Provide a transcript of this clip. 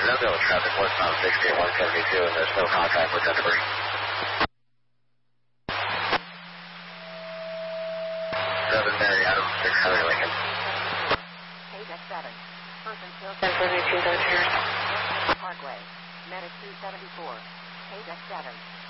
Seville, traffic westbound 60 at 172, and there's no contact with that debris. 7 Mary Adams, 6 Harry Lincoln. Page X7. Person killed 1042 Those Parkway. Medic 274. Page X7.